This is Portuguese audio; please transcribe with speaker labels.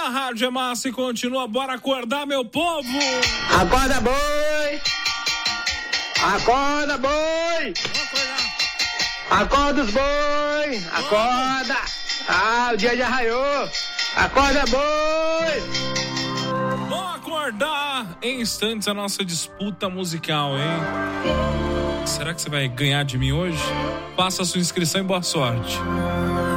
Speaker 1: A rádio é massa e continua. Bora acordar, meu povo!
Speaker 2: Acorda, boi! Acorda, boi! Acorda os boi! Acorda! O dia já raiou! Acorda, boi!
Speaker 1: Vamos acordar em instantes a nossa disputa musical, hein? Será que você vai ganhar de mim hoje? Faça a sua inscrição e boa sorte.